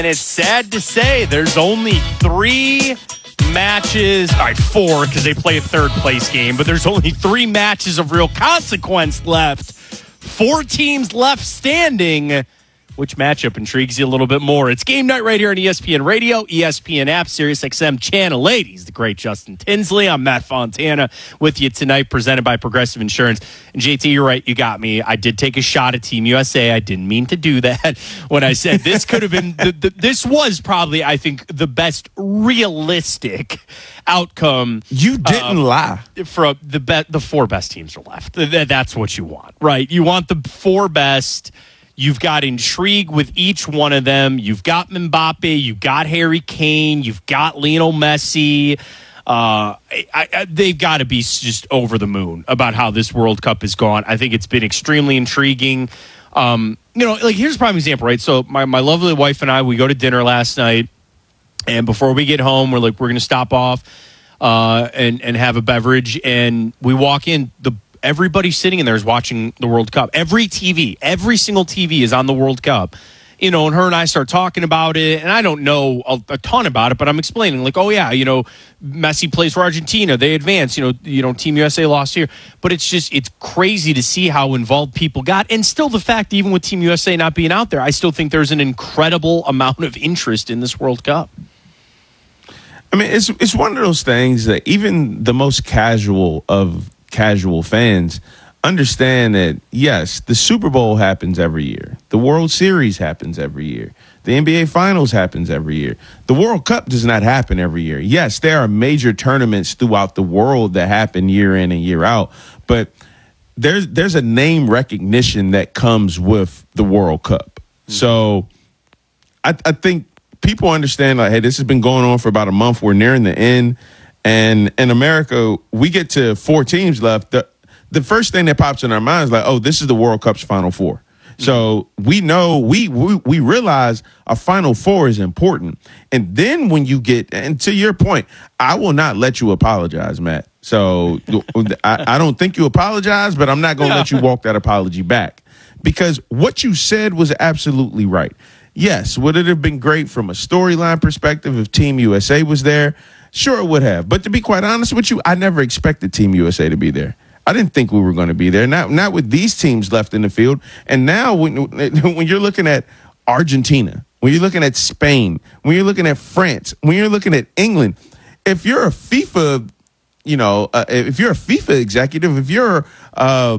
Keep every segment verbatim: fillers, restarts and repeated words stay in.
And it's sad to say there's only three matches, all right, four because they play a third place game, but there's only three matches of real consequence left. Four teams left standing. Which matchup intrigues you a little bit more? It's game night right here on E S P N Radio, E S P N app, Sirius X M Channel eighty. The great Justin Tinsley. I'm Matt Fontana with you tonight, presented by Progressive Insurance. And J T, you're right. You got me. I did take a shot at Team U S A. I didn't mean to do that when I said this could have been, the, the, this was probably, I think, the best realistic outcome. You didn't uh, lie. For the be- the four best teams are left. That's what you want, right? You want the four best. You've got intrigue with each one of them. You've got Mbappe. You've got Harry Kane. You've got Lionel Messi. Uh, I, I, they've got to be just over the moon about how this World Cup has gone. I think it's been extremely intriguing. Um, you know, like here's a prime example, right? So my, my lovely wife and I, we go to dinner last night. And before we get home, we're like, we're going to stop off uh, and, and have a beverage. And we walk in, the everybody sitting in there is watching the World Cup. Every T V, every single T V is on the World Cup. You know, and her and I start talking about it, and I don't know a, a ton about it, but I'm explaining, like, oh, yeah, you know, Messi plays for Argentina. They advance. You know, you know, Team U S A lost here. But it's just, it's crazy to see how involved people got. And still the fact, even with Team U S A not being out there, I still think there's an incredible amount of interest in this World Cup. I mean, it's it's one of those things that even the most casual of casual fans understand that, yes, the Super Bowl happens every year. The World Series happens every year. The N B A Finals happens every year. The World Cup does not happen every year. Yes, there are major tournaments throughout the world that happen year in and year out, but there's there's a name recognition that comes with the World Cup. Mm-hmm. So I, I think people understand, like, hey, this has been going on for about a month. We're nearing the end. And in America, we get to four teams left. The, the first thing that pops in our minds is like, oh, this is the World Cup's Final Four. Mm-hmm. So we know, we, we we realize a Final Four is important. And then when you get, and to your point, I will not let you apologize, Matt. So I, I don't think you apologize, but I'm not going to let you walk that apology back. Because what you said was absolutely right. Yes, would it have been great from a storyline perspective if Team U S A was there? Sure, it would have. But to be quite honest with you, I never expected Team U S A to be there. I didn't think we were going to be there. Not, not with these teams left in the field. And now when, when you're looking at Argentina, when you're looking at Spain, when you're looking at France, when you're looking at England, if you're a FIFA, you know, uh, if you're a FIFA executive, if you're uh,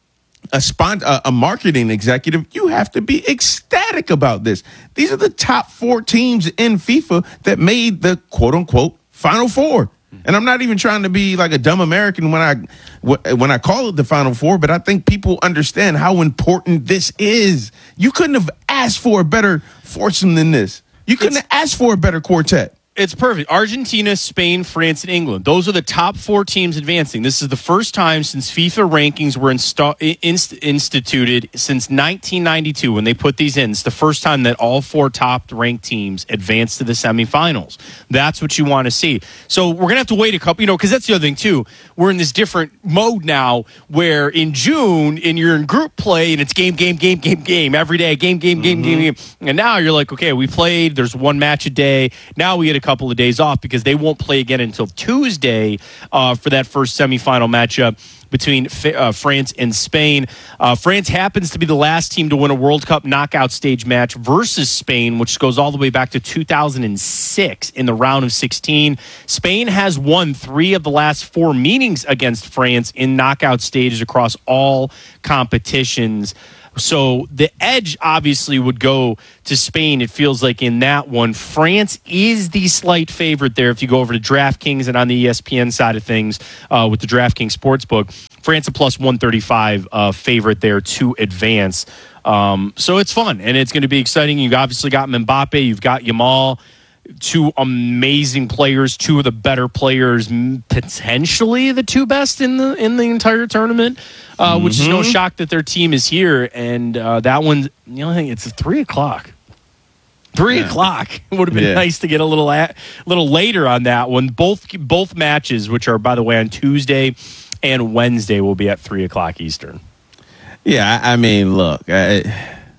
a, spon- uh, a marketing executive, you have to be ecstatic about this. These are the top four teams in FIFA that made the quote-unquote Final Four. And I'm not even trying to be like a dumb American when I when I call it the Final Four, but I think people understand how important this is. You couldn't have asked for a better foursome than this. You couldn't it's, have asked for a better quartet. It's perfect. Argentina, Spain, France, and England. Those are the top four teams advancing. This is the first time since FIFA rankings were insta- inst- instituted since nineteen ninety-two when they put these in. It's the first time that all four top-ranked teams advance to the semifinals. That's what you want to see. So we're going to have to wait a couple, you know, because that's the other thing, too. We're in this different mode now where in June, and you're in group play, and it's game, game, game, game, game, every day, game, game, game, mm-hmm. game, game. And now you're like, okay, we played. There's one match a day. Now we get a couple of days off because they won't play again until Tuesday uh, for that first semifinal matchup between uh, France and Spain. Uh, France happens to be the last team to win a World Cup knockout stage match versus Spain, which goes all the way back to two thousand six in the round of sixteen. Spain has won three of the last four meetings against France in knockout stages across all competitions. So the edge obviously would go to Spain, it feels like, in that one. France is the slight favorite there if you go over to DraftKings and on the E S P N side of things uh, with the DraftKings Sportsbook. France a plus one thirty-five uh, favorite there to advance. Um, so it's fun, and it's going to be exciting. You've obviously got Mbappe. You've got Yamal. Two amazing players, two of the better players, potentially the two best in the in the entire tournament, uh, mm-hmm. which is no shock that their team is here. And uh, that one, the only thing, it's at three o'clock. Three yeah. o'clock. It would have been yeah. nice to get a little a little later on that one. Both both matches, which are, by the way, on Tuesday and Wednesday, will be at three o'clock Eastern. Yeah, I mean, look. I,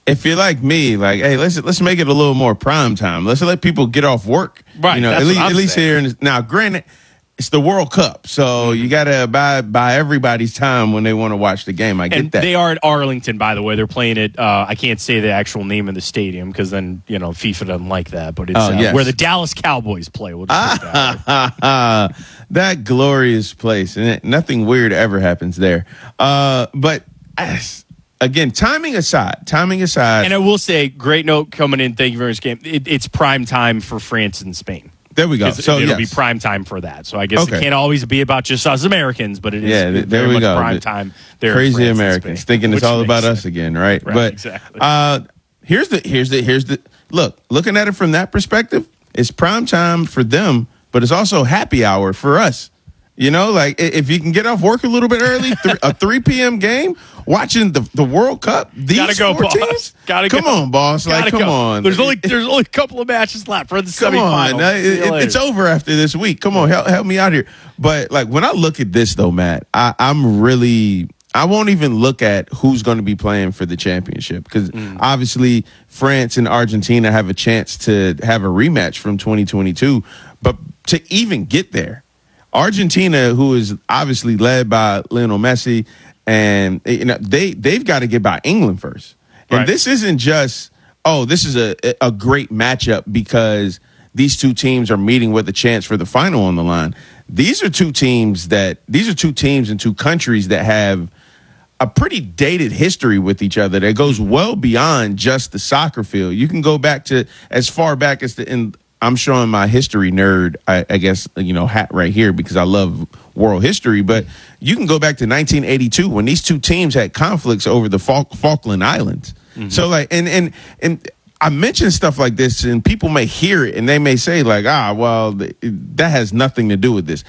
if you're like me, like, hey, let's let's make it a little more prime time. Let's let people get off work. Right. You know, that's at least what I'm at least saying. here. In, now, granted, it's the World Cup, so you got to abide by everybody's time when they want to watch the game. I get And that. they are at Arlington, by the way. They're playing it. Uh, I can't say the actual name of the stadium because then you know FIFA doesn't like that. But it's Oh, uh, yes. where the Dallas Cowboys play. We'll just put it that way. That glorious place, and it, nothing weird ever happens there. Uh, but as, again, timing aside, timing aside, And I will say, great note coming in. Thank you very much, game. It, it's prime time for France and Spain. there we go. 'Cause So it'll yes. be prime time for that. So I guess Okay. it can't always be about just us Americans, but it is Yeah, th- there very we much go. prime The time. There in Crazy France and Americans Spain, thinking it's which all makes about sense. us again, right? Right, but exactly. uh, here's the here's the here's the look. Looking at it from that perspective, it's prime time for them, but it's also happy hour for us. You know, like i- if you can get off work a little bit early, th- a three p.m. game, watching the, the World Cup. These Gotta go, four boss. teams? Gotta come go. on, boss. Gotta Like, come go. on. There's only there's only a couple of matches left for the Come semifinals. on, Uh, See you it- it- later. it's over after this week. Come on, help, help me out here. But like when I look at this, though, Matt, I, I'm really I won't even look at who's going to be playing for the championship because Mm. obviously France and Argentina have a chance to have a rematch from twenty twenty-two. But to even get there, Argentina, who is obviously led by Lionel Messi, and you know they they've got to get by England first. And Right. this isn't just oh, this is a a great matchup because these two teams are meeting with a chance for the final on the line. These are two teams that these are two teams and two countries that have a pretty dated history with each other that goes well beyond just the soccer field. You can go back to as far back as the in I'm showing my history nerd, I, I guess, you know, hat right here because I love world history. But you can go back to nineteen eighty-two when these two teams had conflicts over the Falk- Falkland Islands. Mm-hmm. So like, and and and I mention stuff like this, and people may hear it and they may say like, ah, well, th- that has nothing to do with this.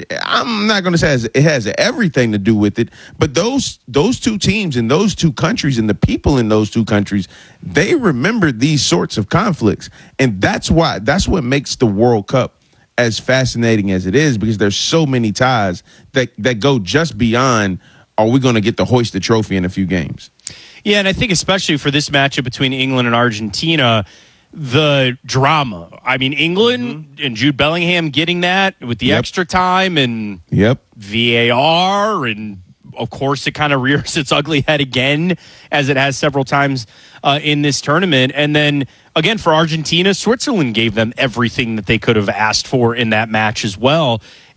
I'm not going to say it has everything to do with it, but those those two teams and those two countries and the people in those two countries, they remember these sorts of conflicts, and that's why that's what makes the World Cup as fascinating as it is because there's so many ties that that go just beyond. Are we going to get to hoist the trophy in a few games? Yeah, and I think especially for this matchup between England and Argentina, the drama. I mean, England mm-hmm. and Jude Bellingham getting that with the Yep. extra time and Yep. V A R, and of course it kind of rears its ugly head again as it has several times uh, in this tournament. And then again for Argentina, Switzerland gave them everything that they could have asked for in that match as well.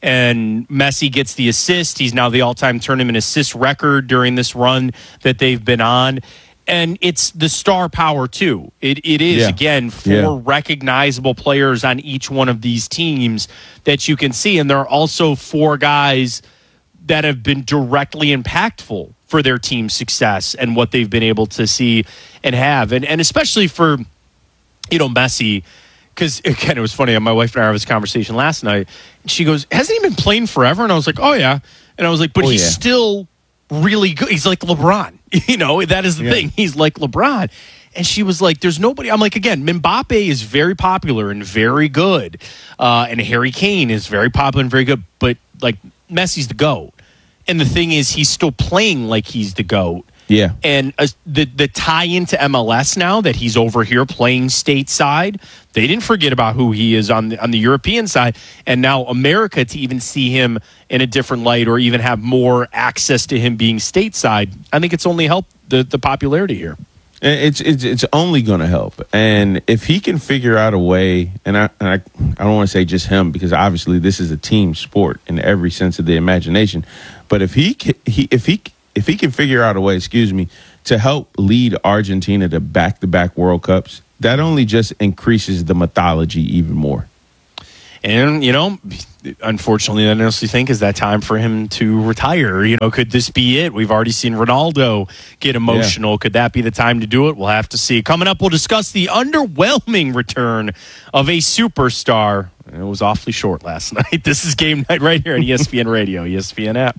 And Messi gets the assist. He's now the all-time tournament assist record during this run that they've been on. And it's the star power, too. It It is, Yeah. again, four Yeah. recognizable players on each one of these teams that you can see. And there are also four guys that have been directly impactful for their team's success and what they've been able to see and have. And, and especially for, you know, Messi, because, again, it was funny. My wife and I had this conversation last night. And she goes, hasn't he been playing forever? And I was like, oh, yeah. And I was like, but Oh, he's yeah. still really good. He's like LeBron. You know, that is the Yeah. thing. He's like LeBron. And she was like, there's nobody. I'm like, again, Mbappe is very popular and very good. Uh, and Harry Kane is very popular and very good. But, like, Messi's the GOAT. And the thing is, he's still playing like he's the GOAT. Yeah. And uh, the the tie into M L S now that he's over here playing stateside, they didn't forget about who he is on the, on the European side. And now America, to even see him in a different light or even have more access to him being stateside, I think it's only helped the, the popularity here. It's it's it's only going to help, and if he can figure out a way, and I and I, I don't want to say just him because obviously this is a team sport in every sense of the imagination, but if he ca- he if he if he can figure out a way, excuse me, to help lead Argentina to back-to-back World Cups, that only just increases the mythology even more. And, you know, unfortunately, I honestly think is that time for him to retire. You know, could this be it? We've already seen Ronaldo get emotional. Yeah. Could that be the time to do it? We'll have to see. Coming up, we'll discuss the underwhelming return of a superstar. It was awfully short last night. This is Game Night right here on E S P N Radio, E S P N app.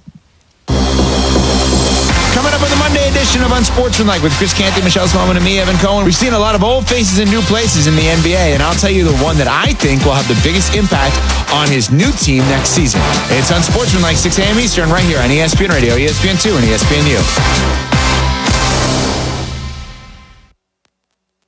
Coming up on the Monday edition of Unsportsmanlike with Chris Canty, Michelle Smallman, and me, Evan Cohen. We've seen a lot of old faces in new places in the N B A, and I'll tell you the one that I think will have the biggest impact on his new team next season. It's Unsportsmanlike, six a.m. Eastern, right here on E S P N Radio, E S P N two, and E S P N U.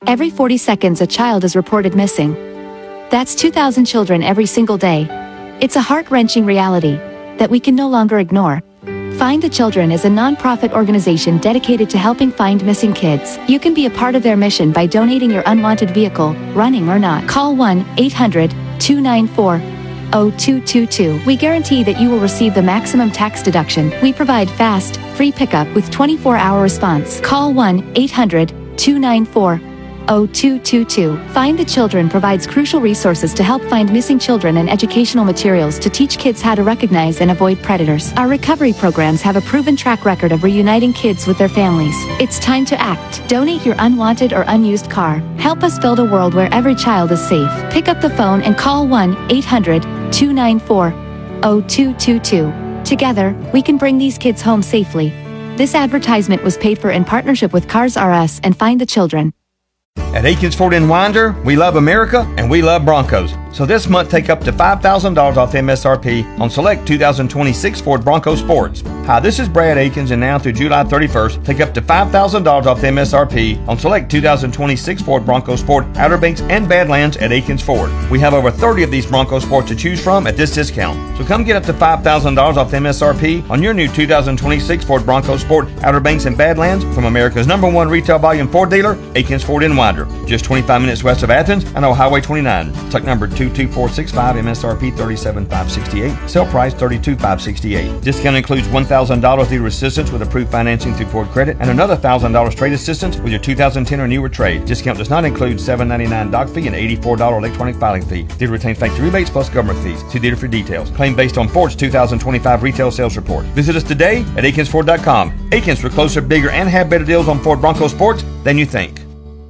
Every forty seconds, a child is reported missing. That's two thousand children every single day. It's a heart-wrenching reality that we can no longer ignore. Find the Children is a non-profit organization dedicated to helping find missing kids. You can be a part of their mission by donating your unwanted vehicle, running or not. Call one eight hundred two nine four zero two two two. We guarantee that you will receive the maximum tax deduction. We provide fast, free pickup with twenty-four hour response. Call one eight hundred two nine four zero two two two. Find the Children provides crucial resources to help find missing children and educational materials to teach kids how to recognize and avoid predators. Our recovery programs have a proven track record of reuniting kids with their families. It's time to act. Donate your unwanted or unused car. Help us build a world where every child is safe. Pick up the phone and call one eight hundred two nine four zero two two two. Together, we can bring these kids home safely. This advertisement was paid for in partnership with Cars R Us and Find the Children. At Akins Ford in Winder, we love America and we love Broncos. So this month, take up to five thousand dollars off M S R P on select two thousand twenty-six Ford Bronco Sports. Hi, this is Brad Akins, and now through July thirty-first, take up to five thousand dollars off M S R P on select two thousand twenty-six Ford Bronco Sport, Outer Banks, and Badlands at Akins Ford. We have over thirty of these Bronco Sports to choose from at this discount. So come get up to five thousand dollars off M S R P on your new two thousand twenty-six Ford Bronco Sport, Outer Banks, and Badlands from America's number one retail volume Ford dealer, Akins Ford in Winder. Just twenty-five minutes west of Athens and on Highway twenty-nine. Tuck number two two four six five, M S R P thirty-seven thousand five hundred sixty-eight. Sale price thirty-two thousand five hundred sixty-eight. Discount includes one thousand dollars dealer assistance with approved financing through Ford Credit and another one thousand dollars trade assistance with your two thousand ten or newer trade. Discount does not include seven dollars and ninety-nine cents doc fee and eighty-four dollars electronic filing fee. Dealer retains factory rebates plus government fees. See dealer for details. Claim based on Ford's two thousand twenty-five retail sales report. Visit us today at Akins Ford dot com. Akins, for closer, bigger, and have better deals on Ford Bronco Sports than you think.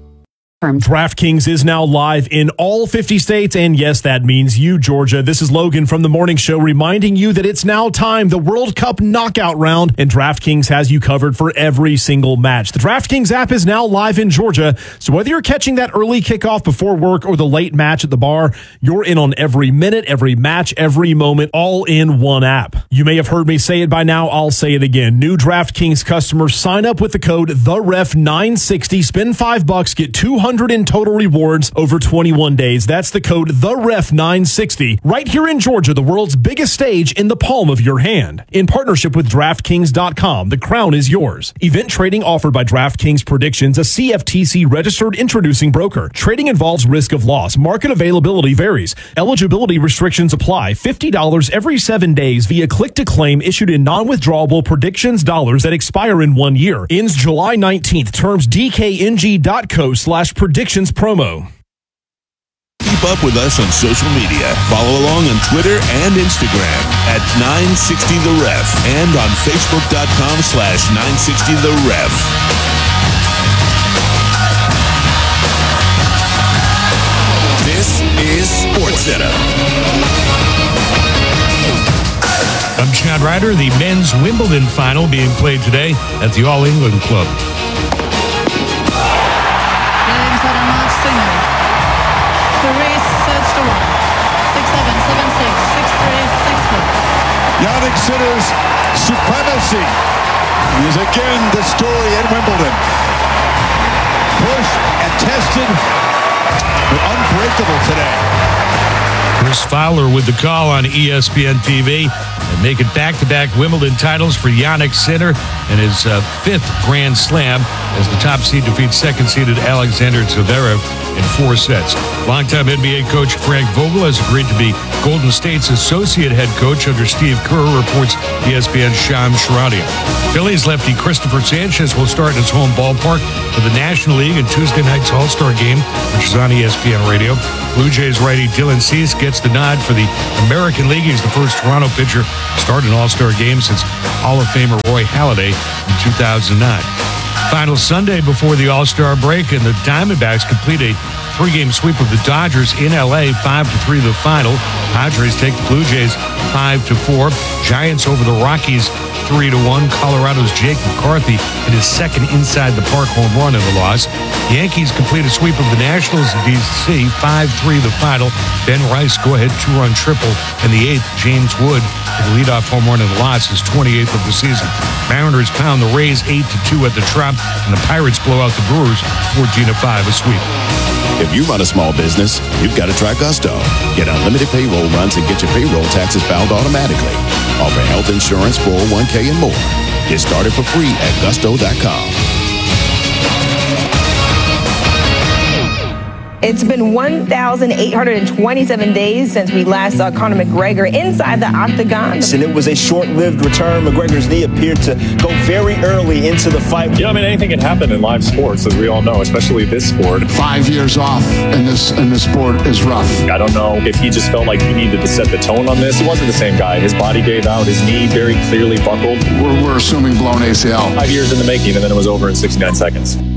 DraftKings is now live in all fifty states, and yes, that means you, Georgia. This is Logan from The Morning Show reminding you that it's now time, the World Cup knockout round, and DraftKings has you covered for every single match. The DraftKings app is now live in Georgia, so whether you're catching that early kickoff before work or the late match at the bar, you're in on every minute, every match, every moment, all in one app. You may have heard me say it by now. I'll say it again. New DraftKings customers sign up with the code the ref nine sixty, spend five bucks, get two hundred in total rewards over twenty-one days. That's the code the ref nine sixty. Right here in Georgia, the world's biggest stage in the palm of your hand. In partnership with DraftKings dot com, the crown is yours. Event trading offered by DraftKings Predictions, a C F T C registered introducing broker. Trading involves risk of loss. Market availability varies. Eligibility restrictions apply. fifty dollars every seven days via click to claim issued in non-withdrawable predictions dollars that expire in one year. Ends July nineteenth. Terms D K N G dot co slash predictions promo. Keep up with us on social media. Follow along on Twitter and Instagram at nine sixty the ref and on facebook dot com slash nine sixty the ref. This is SportsCenter. I'm Chad Ryder. The men's Wimbledon final being played today at the All England Club. Games that are not singing. Three sets to one. Six seven, seven six, six three, six four. Jannik Sinner's supremacy is again the story at Wimbledon. Pushed and tested, but unbreakable today. Chris Fowler with the call on E S P N T V. And make it back-to-back Wimbledon titles for Jannik Sinner and his uh, fifth Grand Slam as the top seed defeats second-seeded Alexander Zverev in four sets. Longtime N B A coach Frank Vogel has agreed to be Golden State's associate head coach under Steve Kerr, reports E S P N's Shams Charania. Phillies lefty Christopher Sanchez will start in his home ballpark for the National League and Tuesday night's All-Star game, which is on E S P N Radio. Blue Jays righty Dylan Cease gets the nod for the American League. He's the first Toronto pitcher to start an All-Star game since Hall of Famer Roy Halladay in two thousand nine. Final Sunday before the All-Star break, and the Diamondbacks complete a three-game sweep of the Dodgers in L A, five to three the final. Padres take the Blue Jays five to four. Giants over the Rockies three to one. Colorado's Jake McCarthy hit his second inside the park home run in the loss. Yankees complete a sweep of the Nationals in D C, five three the final. Ben Rice go-ahead two-run triple in the eighth. James Wood hit the leadoff home run in the loss, his twenty-eighth of the season. Mariners pound the Rays eight to two at the Trop, and the Pirates blow out the Brewers fourteen to five, a sweep. If you run a small business, you've got to try Gusto. Get unlimited payroll runs and get your payroll taxes filed automatically. Offer health insurance, four oh one k, and more. Get started for free at gusto dot com. It's been one thousand eight hundred twenty-seven days since we last saw Conor McGregor inside the octagon. And it was a short-lived return. McGregor's knee appeared to go very early into the fight. Yeah, I mean, anything can happen in live sports, as we all know, especially this sport. Five years off in this in this sport is rough. I don't know if he just felt like he needed to set the tone on this. He wasn't the same guy. His body gave out. His knee very clearly buckled. We're, we're assuming blown A C L. Five years in the making, and then it was over in sixty-nine seconds.